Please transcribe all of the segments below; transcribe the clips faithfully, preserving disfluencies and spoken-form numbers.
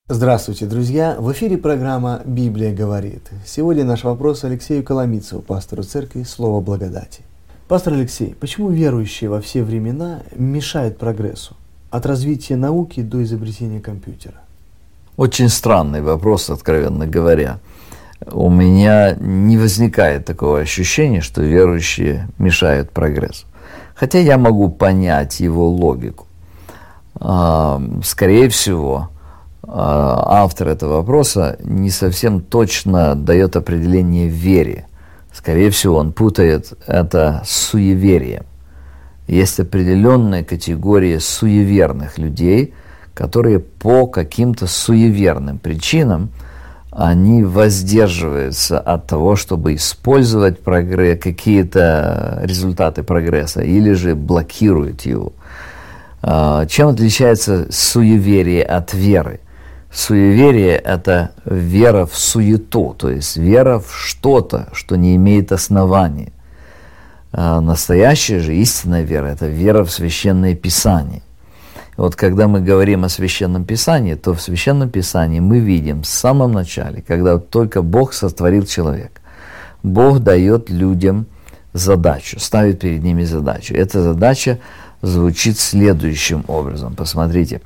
Здравствуйте, друзья! В эфире программа «Библия говорит». Сегодня наш вопрос Алексею Коломийцеву, пастору церкви «Слово благодати». Пастор Алексей, почему верующие во все времена мешают прогрессу? От развития науки до изобретения компьютера. Очень странный вопрос, откровенно говоря. У меня не возникает такого ощущения, что верующие мешают прогрессу. Хотя я могу понять его логику. Скорее всего, автор этого вопроса не совсем точно дает определение вере. Скорее всего, он путает это с суеверием. Есть определенная категория суеверных людей, которые по каким-то суеверным причинам они воздерживаются от того, чтобы использовать прогресс, какие-то результаты прогресса, или же блокируют его. Чем отличается суеверие от веры? Суеверие – это вера в суету, то есть вера в что-то, что не имеет основания. А настоящая же истинная вера – это вера в Священное Писание. И вот когда мы говорим о Священном Писании, то в Священном Писании мы видим в самом начале, когда только Бог сотворил человека, Бог дает людям задачу, ставит перед ними задачу. Эта задача звучит следующим образом. Посмотрите.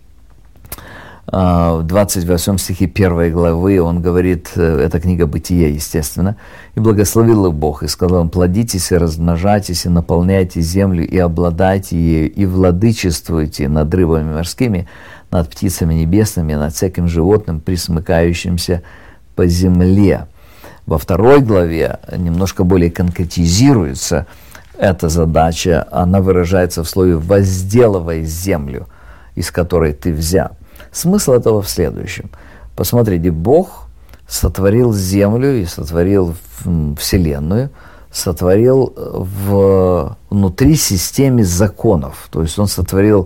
В двадцать восьмом стихе первой главы он говорит, это книга Бытия, естественно, «И благословил их Бог, и сказал им: плодитесь и размножайтесь, и наполняйте землю, и обладайте ею, и владычествуйте над рыбами морскими, над птицами небесными, над всяким животным, присмыкающимся по земле». Во второй главе немножко более конкретизируется эта задача, она выражается в слове «возделывай землю, из которой ты взят». Смысл этого в следующем. Посмотрите, Бог сотворил землю и сотворил Вселенную, сотворил в, внутри системы законов. То есть Он сотворил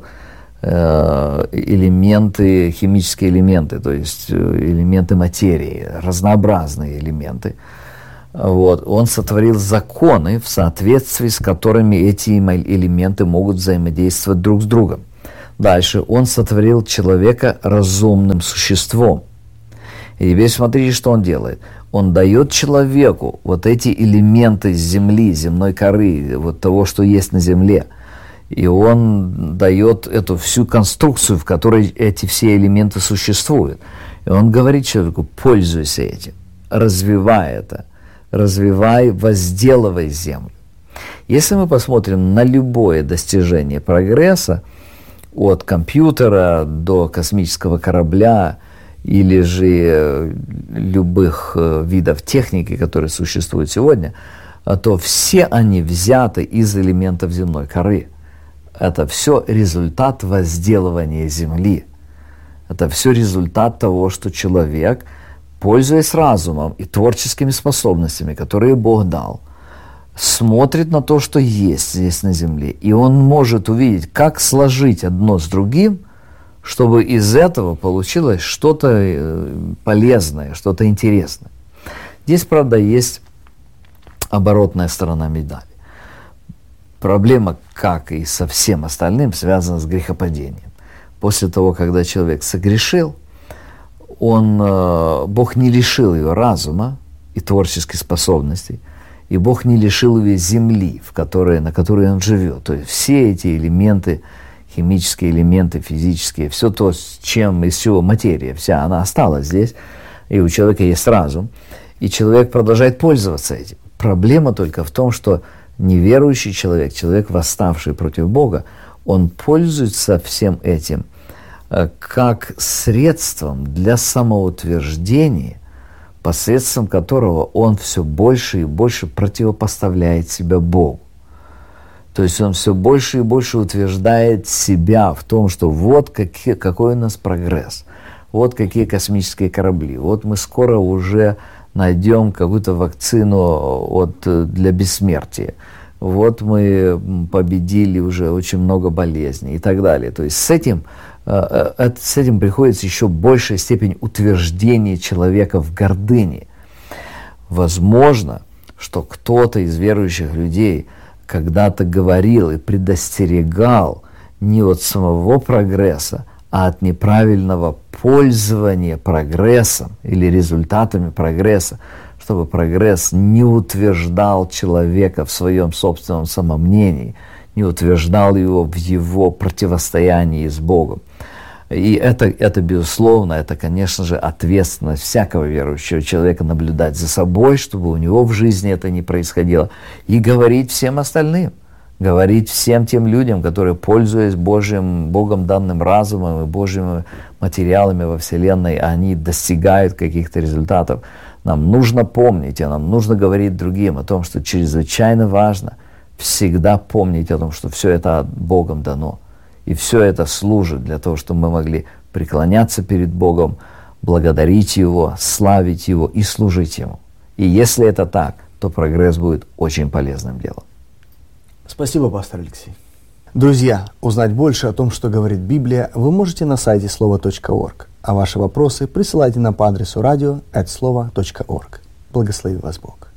э, элементы, химические элементы, то есть элементы материи, разнообразные элементы. Вот. Он сотворил законы, в соответствии с которыми эти элементы могут взаимодействовать друг с другом. Дальше он сотворил человека разумным существом. И теперь смотрите, что он делает. Он дает человеку вот эти элементы земли, земной коры, вот того, что есть на земле. И он дает эту всю конструкцию, в которой эти все элементы существуют. И он говорит человеку: пользуйся этим, развивай это, развивай, возделывай землю. Если мы посмотрим на любое достижение прогресса, от компьютера до космического корабля или же любых видов техники, которые существуют сегодня, то все они взяты из элементов земной коры. Это все результат возделывания земли. Это все результат того, что человек, пользуясь разумом и творческими способностями, которые Бог дал, смотрит на то, что есть здесь на земле, и он может увидеть, как сложить одно с другим, чтобы из этого получилось что-то полезное, что-то интересное. Здесь, правда, есть оборотная сторона медали. Проблема, как и со всем остальным, связана с грехопадением. После того, когда человек согрешил, он, Бог не лишил его разума и творческих способностей, и Бог не лишил его земли, в которой, на которой он живет. То есть все эти элементы, химические элементы, физические, все то, с чем, из чего материя вся, она осталась здесь, и у человека есть разум, и человек продолжает пользоваться этим. Проблема только в том, что неверующий человек, человек, восставший против Бога, он пользуется всем этим как средством для самоутверждения, посредством которого он все больше и больше противопоставляет себя Богу. То есть он все больше и больше утверждает себя в том, что вот какие, какой у нас прогресс, вот какие космические корабли, вот мы скоро уже найдем какую-то вакцину от, для бессмертия, вот мы победили уже очень много болезней и так далее. То есть с этим, с этим приходится еще большая степень утверждения человека в гордыне. Возможно, что кто-то из верующих людей когда-то говорил и предостерегал не от самого прогресса, а от неправильного пользования прогрессом или результатами прогресса, чтобы прогресс не утверждал человека в своем собственном самомнении, не утверждал его в его противостоянии с Богом. И это, это, безусловно, это, конечно же, ответственность всякого верующего человека наблюдать за собой, чтобы у него в жизни это не происходило, и говорить всем остальным, говорить всем тем людям, которые, пользуясь Божьим, Богом данным разумом и Божьими материалами во Вселенной, они достигают каких-то результатов. Нам нужно помнить, и нам нужно говорить другим о том, что чрезвычайно важно всегда помнить о том, что все это Богом дано. И все это служит для того, чтобы мы могли преклоняться перед Богом, благодарить Его, славить Его и служить Ему. И если это так, то прогресс будет очень полезным делом. Спасибо, пастор Алексей. Друзья, узнать больше о том, что говорит Библия, вы можете на сайте слово точка орг, а ваши вопросы присылайте нам по адресу радио эт слово точка орг. Благослови вас Бог.